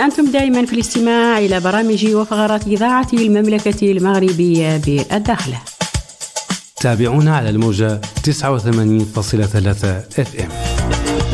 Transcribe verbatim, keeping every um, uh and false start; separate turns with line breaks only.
أنتم دائما في الاستماع إلى برامج وفقرات إذاعة المملكة المغربية بالداخلة.
تابعونا على الموجة تسعة وثمانين فاصلة ثلاثة إف إم.